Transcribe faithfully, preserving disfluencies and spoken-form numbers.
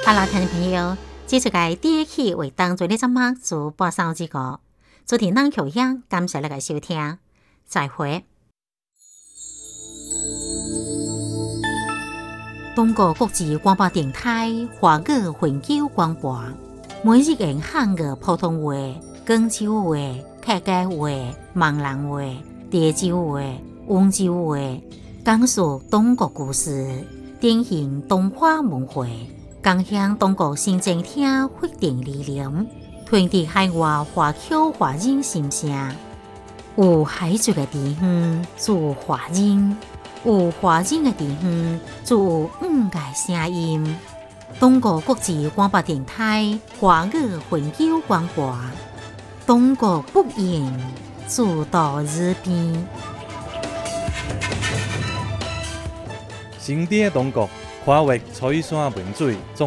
哈喽，听众朋友，这次嘅第一期为当做呢节目做播送之歌，主持人乔央，感谢你嘅收听，再会。中国国际广播电台华语永久广播，每日用汉语普通话、广州话、客家话、闽南话、潮州话、温州话，讲述中国故事，典型东华文化，共享中国新政厅发展理念，传递海外华侨华人心声。有海族嘅地方做华人，有华人嘅地方做五个声音。中国国际广播电台华语永久广播，中国不言，主到日边。 新店中国跨越彩山文水。